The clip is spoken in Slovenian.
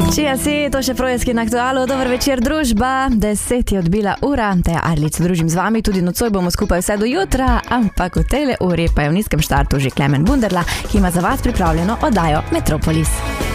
Čija si, to še Projevski na aktualu, dober večer družba, 10 je odbila ura, te Arlica družim z vami, tudi nocoj bomo skupaj vse do jutra, ampak v tejle uri pa je v nizkem štartu že Klemen Bunderla, ki ima za vas pripravljeno oddajo Metropolis.